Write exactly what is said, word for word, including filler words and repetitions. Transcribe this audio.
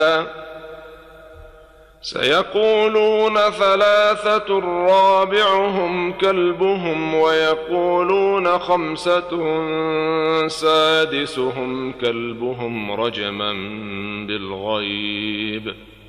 سيقولون ثلاثة رابعهم كلبهم ويقولون خمسة سادسهم كلبهم رجما بالغيب.